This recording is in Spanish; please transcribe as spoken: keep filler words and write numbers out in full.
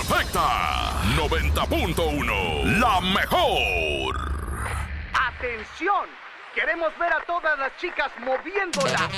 perfecta. noventa punto uno, la mejor. ¡Atención! Queremos ver a todas las chicas moviéndola.